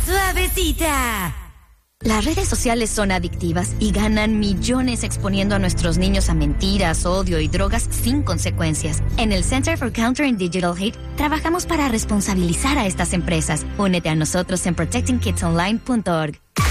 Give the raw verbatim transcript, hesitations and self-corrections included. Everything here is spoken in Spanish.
suavecita. Las redes sociales son adictivas y ganan millones exponiendo a nuestros niños a mentiras, odio y drogas sin consecuencias. En el Center for Countering Digital Hate trabajamos para responsabilizar a estas empresas. Únete a nosotros en protecting kids online punto org.